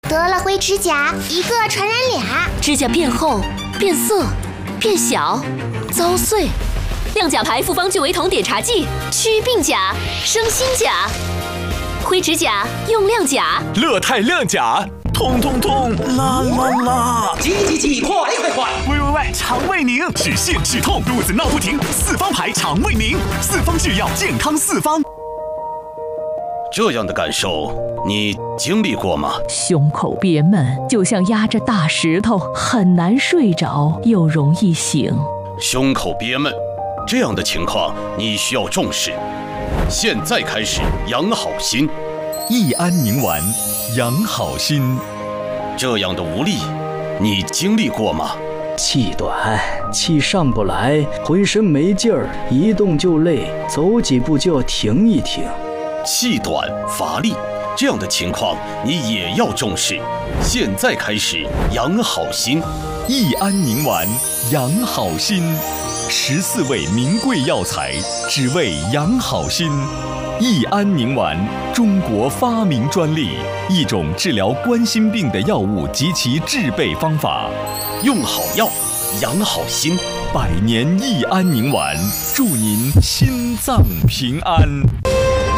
得了灰指甲，一个传染俩。 指甲变厚、变色、变小、遭碎。亮甲牌复方聚维酮碘茶剂，祛病甲，生新甲。灰指甲用亮甲， 乐泰亮甲，痛痛痛，啦啦啦！ 挤，快！ 喂，肠胃宁，止泻止痛，肚子闹不停，四方牌肠胃宁，四方制药，健康四方。 这样的感受，你经历过吗？ 胸口憋闷，就像压着大石头，很难睡着，又容易醒。 胸口憋闷，这样的情况你需要重视。现在开始养好心， 益安宁丸，养好心。 这样的无力，你经历过吗？ 气短，气上不来，浑身没劲儿，一动就累，走几步就要停一停。 气短乏力，这样的情况你也要重视。现在开始养好心， 益安宁丸，养好心。14味名贵药材，只为养好心。益安宁丸，中国发明专利，一种治疗冠心病的药物及其制备方法。 用好药，养好心。 100年益安宁丸，祝您心脏平安。